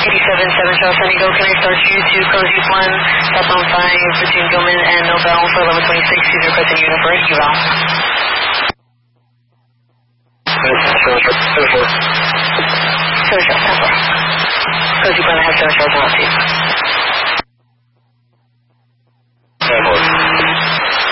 87 Charles Sunny Go, can I start you to Cozy 1, southbound 5 between Gilman and Nobel for 1126, he's requesting unit for eval. Cozy 1 has 7 Charles on